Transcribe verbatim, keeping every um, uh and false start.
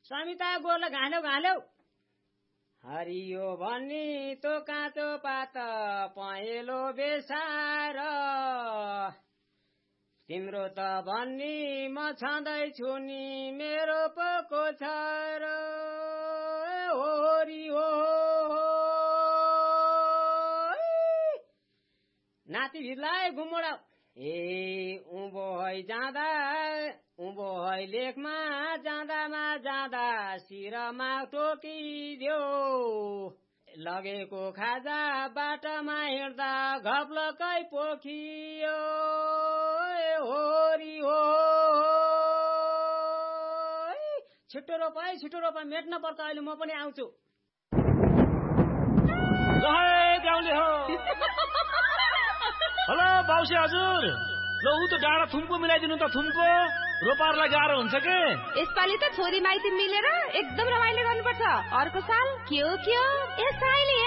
समिता गोरले घाल्यौ घाल्यौ हरियो भन्नी तो काँचो पात पहेँलो बेसार तिम्रो त भन्नी म छँदैछु नि मेरो पोको छ र होरी हो नाति भिरलाई गुमोडा ए उँभो है जाँदा उँभो है लेखमा जाँदामा जाँदा शिरमा टोकिदेऊ लगेको खाजा बाटामा हिँड्दा घप्लकै पोखियो होरी हो छिटो रोप है छिटो रोप मेट्न पर्छ अहिले म पनि आउँछु हेलो बाउसी हजुर ल ऊ त डाँडा थुम्को मिलाइदिनु त थुम्को रोपारलाई गाह्रो हुन्छ के यसपालि त छोरी माइती मिलेर एकदम रमाइलो गर्नुपर्छ अर्को साल के हो के हो ए साइली